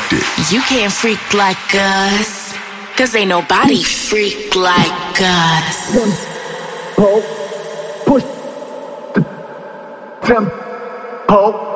You can't freak like us, 'cause ain't nobody freak like us. Tempo, push the tempo.